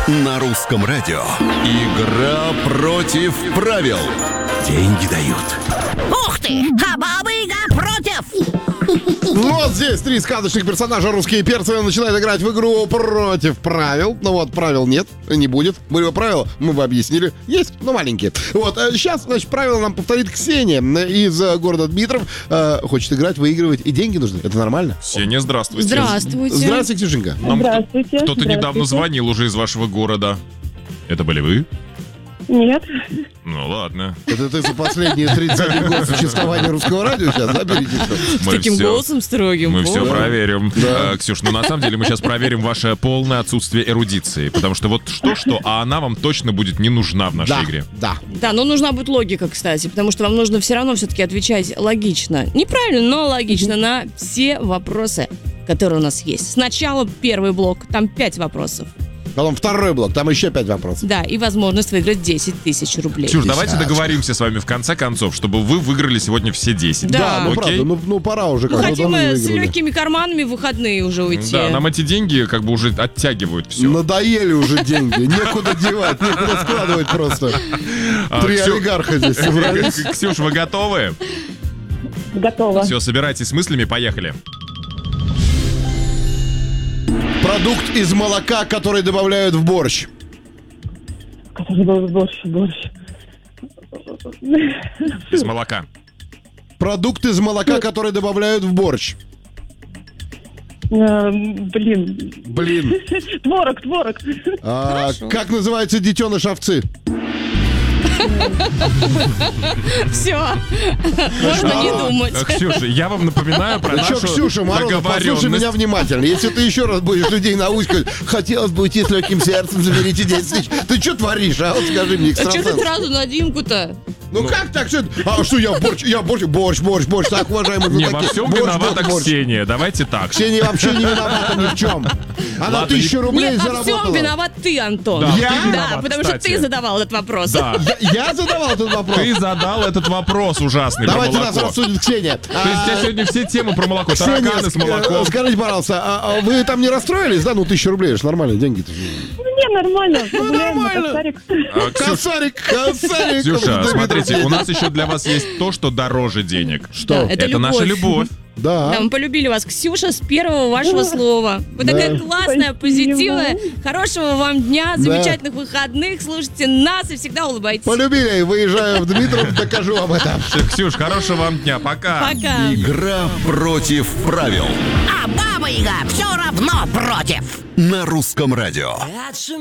На русском радио. Игра против правил. Деньги дают. Ух ты! А баба-яга против! Вот здесь 3 сказочных персонажа, русские перцы, начинают играть в игру против правил. Ну вот, правил нет, не будет. Были бы правила, мы бы объяснили. Есть, но маленькие. Вот, сейчас, значит, правила нам повторит Ксения из города Дмитров. Хочет играть, выигрывать, и деньги нужны. Это нормально? Ксения, здравствуйте. Здравствуйте. Здравствуйте, Ксюшенька. Нам Здравствуйте. кто-то недавно звонил уже из вашего города. Это были вы? Нет. Ну ладно. Это ты за последние 31 год существования русского радио сейчас заберите все. С таким голосом строгим. Мы все проверим. Да. Ксюш, ну на самом деле мы сейчас проверим ваше полное отсутствие эрудиции. Потому что вот что, а она вам точно будет не нужна в нашей игре. Да. Да, но нужна будет логика, кстати, потому что вам нужно все равно все-таки отвечать логично. Неправильно, но логично на все вопросы, которые у нас есть. Сначала первый блок, там 5 вопросов. Потом второй блок, там еще 5 вопросов. Да, и возможность выиграть 10 тысяч рублей. Ксюш, давайте договоримся с вами в конце концов, чтобы вы выиграли сегодня все 10. Да. Ну Окей? правда, ну пора уже. Ну, как-то хотим давно не мы с выиграли. легкими карманами в выходные уже уйти. Да, нам эти деньги как бы уже оттягивают все. Надоели уже деньги, некуда девать, некуда складывать просто. 3 олигарха здесь собрались. Ксюш, вы готовы? Готово. Все, собирайтесь с мыслями, поехали. Продукт из молока, который добавляют в борщ. Который был борщ. Из молока. Продукт из молока, который добавляют в борщ. Блин. Блин. Творог. Как называется детеныш овцы? Все. Можно не думать. Ксюша, я вам напоминаю про Ну что, нашу Ксюша, Морозов, послушай меня договоренность. внимательно. Если ты еще раз будешь людей наускать, хотелось бы уйти с легким сердцем, заберите 10 тысяч. Ты что творишь, а? Вот скажи мне, А что ты экстрасенс. сразу на Димку-то? Ну как так? Что я борщ. Так, уважаемые Не, во знатоки. всем Борщ, виновата борщ. Ксения. Давайте так. Ксения вообще не виновата ни в чем. Она Ладно, 1000 рублей Нет, во всем заработала. виноват ты, Антон. Да, Я? ты Да, виноват, потому что кстати. ты задавал этот вопрос. Да. Я задавал этот вопрос. Ты задал этот вопрос ужасный Давайте про нас молоко. рассудит Ксения. То есть у тебя сегодня все темы про молоко. Тараканы с молоком. Скажите, пожалуйста, а вы там не расстроились, да? Ну, 1000 рублей, это ж нормально, деньги-то. Не, нормально. Нормально. Косарик. Ксюша, смотрите, у нас еще для вас есть то, что дороже денег. Что? Да, это наша любовь. Да. Да, мы полюбили вас, Ксюша, с первого вашего слова. Вы такая классная, позитивная. Хорошего вам дня, замечательных выходных. Слушайте нас и всегда улыбайтесь. Полюбили, выезжаю в Дмитров, докажу вам это. Ксюш, хорошего вам дня. Пока. Пока. Игра против правил. А баба-яга все равно против! На русском радио.